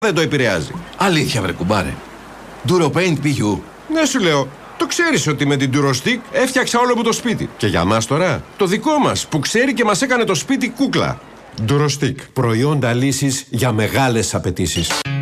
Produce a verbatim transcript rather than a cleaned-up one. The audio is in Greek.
δεν το επηρεάζει. Αλήθεια, βρε κουμπάρε. Duropaint πι γιου. Ναι, σου λέω. Το ξέρεις ότι με την Durostick έφτιαξα όλο μου το σπίτι. Και για μας τώρα, το δικό μας που ξέρει και μας έκανε το σπίτι κούκλα. Durostick. Προϊόντα λύσης για μεγάλες απαιτήσεις.